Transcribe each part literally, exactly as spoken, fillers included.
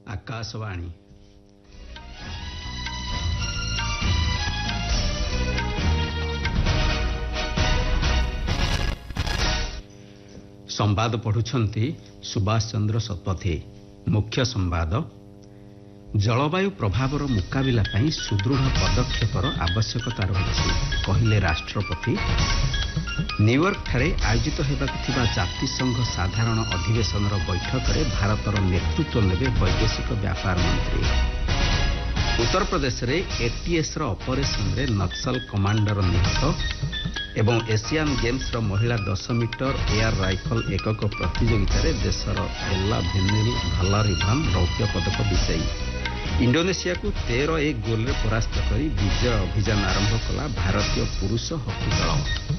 आकाशवाणी संवाद पढ़ुछंती सुभाष चंद्र शतपथी। मुख्य संवाद जलवायु प्रभावर मुकाबिला पई सुदृढ़ पदक्षेपर आवश्यकता रही कहले राष्ट्रपति। न्यूयॉर्क ठारे आयोजित हेबाकु थिबा जातिसंघ साधारण अधिवेशन बैठक में भारतर नेतृत्व नेबे वैदेशिक व्यापार मंत्री। उत्तर प्रदेश रे एटीएस रो ऑपरेशन रे नक्सल कमांडर निहत एवं एशियन गेम्स रो महिला दस मीटर एयर राइफल एकक प्रतियोगिता रे देशर एल्ला भेनिल भल्लारिभान रौप्य पदक विजयी। इंडोनेशिया को तेरह एक गोल रे परास्त करी विजय अभियान आरंभ कला भारतीय पुरुष हॉकी दल।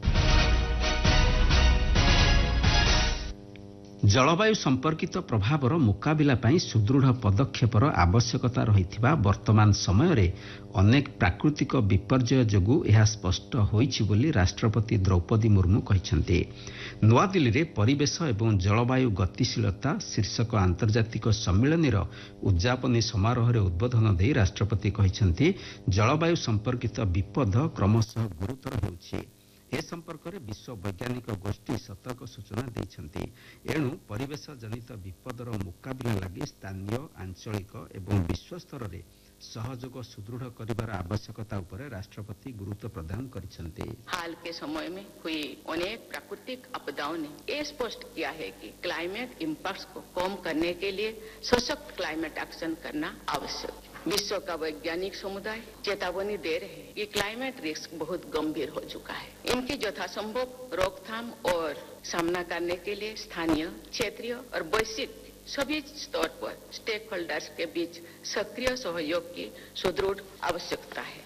जलवायु संपर्कित प्रभावर मुकाबिला पई सुदृढ़ पदक्षेपर आवश्यकता रहिथिबा वर्तमान समय रे अनेक प्राकृतिक विपर्यय जोगु यह स्पष्ट होईछि बोली राष्ट्रपति द्रौपदी मुर्मू कहिसंती। नवा दिल्ली रे परिवेश एवं जलवायु गतिशीलता शीर्षक आंतर्जातिक सम्मेलनीर उद्यापनी समारोह रे उद्बोधन देई राष्ट्रपति कहिसंती जलवायु संपर्कित विपद क्रमशः गुरुतर होउछि। ए संपर्क में विश्व वैज्ञानिक गोष्ठी सतर्क सूचना देइछंती। एणु परिवेश जनित विपदर मुकाबिला लगी स्थानीय आंचलिक एवं विश्व स्तर में सहयोग सुदृढ़ करिवार आवश्यकता उपरे राष्ट्रपति गुरुत्व प्रदान करिसंती। हाल के समय में हुई अनेक प्राकृतिक आपदाओं ने ये स्पष्ट किया है कि क्लाइमेट इम्पैक्ट्स को कम करने के लिए सशक्त क्लाइमेट एक्शन करना आवश्यक है। विश्व का वैज्ञानिक समुदाय चेतावनी दे रहे हैं कि क्लाइमेट रिस्क बहुत गंभीर हो चुका है। इनकी यथासंभव रोकथाम और सामना करने के लिए स्थानीय, क्षेत्रीय और वैश्विक सभी स्तर पर स्टेक होल्डर्स के बीच सक्रिय सहयोग की सुदृढ़ आवश्यकता है।